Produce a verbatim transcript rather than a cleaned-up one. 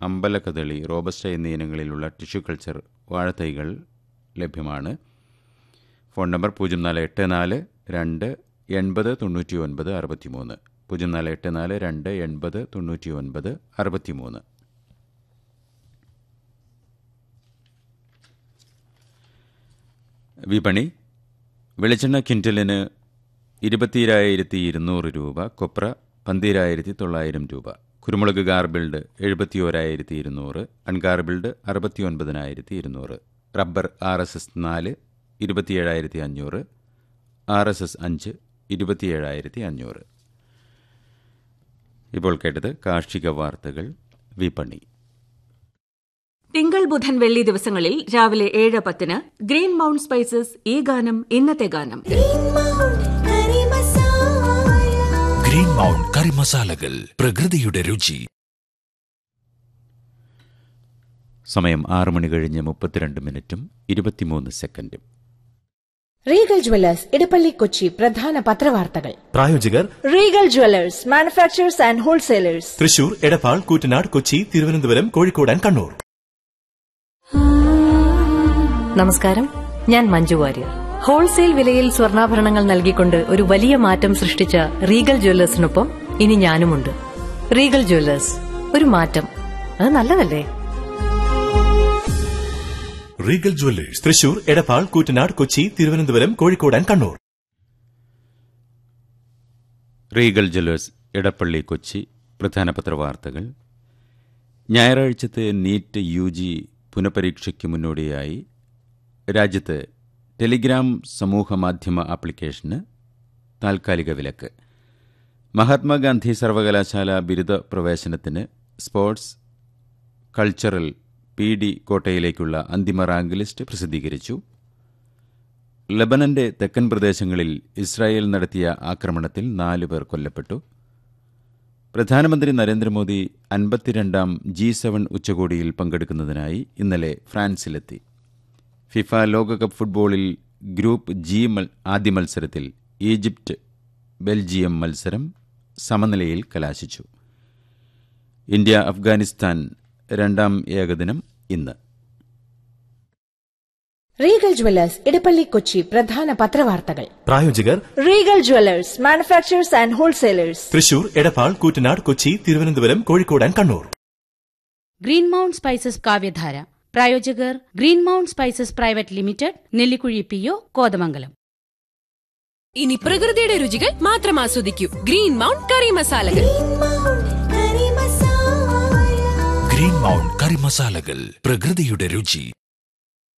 അമ്പലക്കദളി, robusta എന്നീ ഇനങ്ങളിലുള്ള tissue culture വാഴത്തൈകൾ ലഭ്യമാണ്. Phone number പൂജ്യം നാല് എട്ട് നാല് രണ്ട് എൺപത് തൊണ്ണൂറ്റി ഒൻപത് അറുപത്തി മൂന്ന് പൂജ്യം നാല് എട്ട് നാല് രണ്ട് എൺപത് തൊണ്ണൂറ്റി ഒൻപത് അറുപത്തി മൂന്ന്. വിപണി: വെളിച്ചെണ്ണ ക്വിൻ്റലിന് ഇരുപത്തിരായിരത്തി ഇരുന്നൂറ് രൂപ, കൊപ്ര പന്തിരായിരത്തി തൊള്ളായിരം രൂപ, കുരുമുളക് ഗാർബിൾഡ് എഴുപത്തി ഓരായിരത്തി ഇരുന്നൂറ്, അൺഗാർബിൾഡ് അറുപത്തി ഒൻപതിനായിരത്തി ഇരുന്നൂറ്, റബ്ബർ ആർ എസ് എസ് നാല് ഇരുപത്തിയേഴായിരത്തി അഞ്ഞൂറ്, ആർ എസ് എസ് അഞ്ച് ഇരുപത്തിയേഴായിരത്തി അഞ്ഞൂറ്. ഇപ്പോൾ കേട്ടത് കാർഷിക വാർത്തകൾ. വിപണി. തിങ്കൾ ബുധൻ വെള്ളി ദിവസങ്ങളിൽ രാവിലെ ഏഴ് പത്തിന് ഗ്രീൻ മൗണ്ട് സ്പൈസസ് ഈ ഗാനം ഇന്നത്തെ ഗാനം. ഗ്രീൻ മൗണ്ട് കറി മസാലകൾ, പ്രകൃതിയുടെ രുചി. സമയം ആറ് മണി കഴിഞ്ഞ് മുപ്പത്തിരണ്ട് മിനിറ്റും ഇരുപത്തിമൂന്ന് സെക്കൻഡും. റീഗൽ ജ്വല്ലേഴ്സ് ഇടപ്പള്ളി കൊച്ചി പ്രധാന പത്രവാർത്തകൾ. പ്രായോജകർ Regal Jewellers, manufacturers and wholesalers, Thrissur, Edappal, Koottanad, Kochi, Thiruvananthapuram, Kozhikode and Kannur. നമസ്കാരം, ഞാൻ മഞ്ജു വാര്യർ. ഹോൾസെയിൽ വിലയിൽ സ്വർണ്ണാഭരണങ്ങൾ നൽകിക്കൊണ്ട് ഒരു വലിയ മാറ്റം സൃഷ്ടിച്ച റീഗൽ ജ്വല്ലേഴ്സിനൊപ്പം ഇനി ഞാനുമുണ്ട്. റീഗൽ ജ്വല്ലേഴ്സ്, ഒരു മാറ്റം, അത് നല്ലതല്ലേ? Regal Jewellers, Thrissur, Edappal, Koottanad, Kochi, Thiruvananthapuram, Kozhikode and Kannur. Regal Jewellers Edappally Kochi പ്രധാന പത്രവാർത്തകൾ. ഞായറാഴ്ചത്തെ നീറ്റ് യു ജി പുനഃപരീക്ഷയ്ക്ക് മുന്നോടിയായി രാജ്യത്ത് ടെലിഗ്രാം സമൂഹമാധ്യമ ആപ്ലിക്കേഷന് താൽക്കാലിക വിലക്ക്. മഹാത്മാഗാന്ധി സർവകലാശാല ബിരുദ പ്രവേശനത്തിന് സ്പോർട്സ് കൾച്ചറൽ പി ഡി കോട്ടയിലേക്കുള്ള അന്തിമ റാങ്ക് ലിസ്റ്റ് പ്രസിദ്ധീകരിച്ചു. ലബനന്റെ തെക്കൻ പ്രദേശങ്ങളിൽ ഇസ്രായേൽ നടത്തിയ ആക്രമണത്തിൽ നാലു പേർ കൊല്ലപ്പെട്ടു. പ്രധാനമന്ത്രി നരേന്ദ്രമോദി അൻപത്തിരണ്ടാം ജി സെവൻ ഉച്ചകോടിയിൽ പങ്കെടുക്കുന്നതിനായി ഇന്നലെ ഫ്രാൻസിലെത്തി. ഫിഫ ലോകകപ്പ് ഫുട്ബോളിൽ ഗ്രൂപ്പ് ജി ആദ്യ മത്സരത്തിൽ ഈജിപ്റ്റ് ബെൽജിയം മത്സരം സമനിലയിൽ കലാശിച്ചു. ഇന്ത്യ അഫ്ഗാനിസ്ഥാൻ രണ്ടാം ഏകദിനം ഇന്ന്. റീഗൽ ജ്വല്ലേഴ്സ് ഇടപ്പള്ളി കൊച്ചി പ്രധാന പത്രവാർത്തകൾ. പ്രായോജകർ Regal Jewellers, manufacturers and wholesalers, Thrissur, Edappal, Koottanad, Kochi, Thiruvananthapuram, Kozhikode and Kannur. Green mount spices കാവ്യധാര. പ്രായോജകർ green mount spices private limited, Nellikuzhi P O, Kothamangalam. ഇനി പ്രകൃതിയുടെ രുചികൾ മാത്രം ആസ്വദിക്കൂ. ഗ്രീൻ മൗണ്ട് കറി മസാലകൾ. ഗ്രീൻ മൗണ്ട് കറി മസാലകൾ, പ്രകൃതിയുടെ രുചി.